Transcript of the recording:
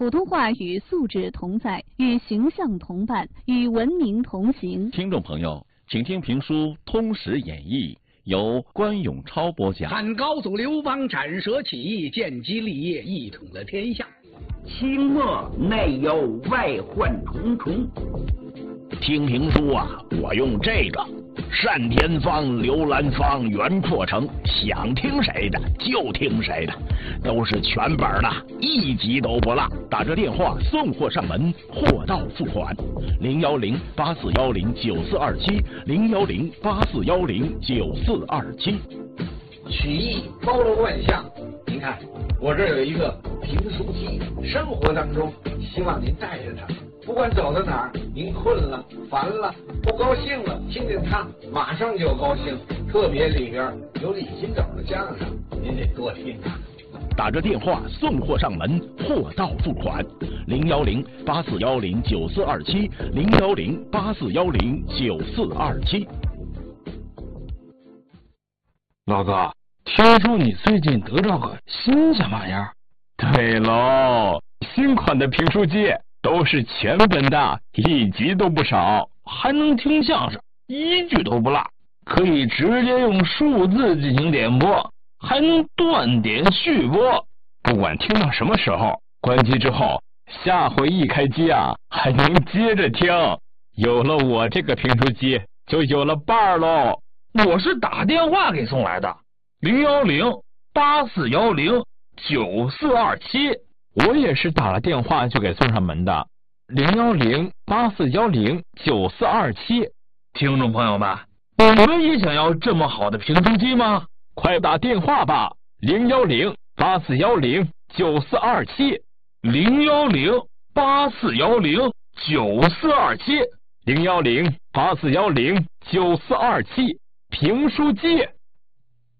普通话与素质同在，与形象同伴，与文明同行。 听众朋友，请听评书《通史演义》，由关永超播讲。 汉高祖刘邦斩蛇起义，建基立业，一统了天下。 清末内忧外患重重。 听评书啊，我用这个单田芳、刘兰芳、袁阔成，想听谁的就听谁的，都是全本的，一集都不落。打这电话送货上门，货到付款。010-8410-9427，010-8410-9427。 曲艺包罗万象，您看我这有一个评书机，生活当中希望您带着它，不管走到哪儿，您困了、烦了、不高兴了，听见它马上就高兴。特别里边有李金斗的相声，您得多听啊。 打着电话送货上门，货到付款。010-8410-9427，010-8410-9427。 老哥，听说你最近得着个新什么玩意儿？ 对喽，新款的评书机都是全本的，一集都不少， 还能听相声，一句都不落，可以直接用数字进行点播，还能断点续播， 不管听到什么时候，关机之后，下回一开机啊，还能接着听。有了我这个评书机，就有了伴儿喽。 我是打电话给送来的，010-8410-9427。 我也是打了电话就给送上门的，010-8410-9427。 听众朋友们，你们也想要这么好的评书机吗？ 快打电话吧，010-8410-9427，010-8410-9427，010-8410-9427，评书机。